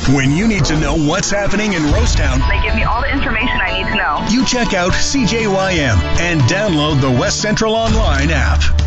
When you need to know what's happening in Rosetown, They give me all the information I need to know. you check out CJYM and download the West Central Online app.